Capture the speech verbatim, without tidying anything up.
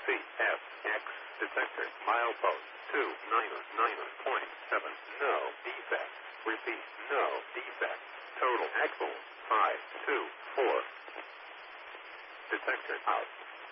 C F X detector milepost two nine nine point seven. No defect. Repeat. No defect. Total axle five two four. Detector out.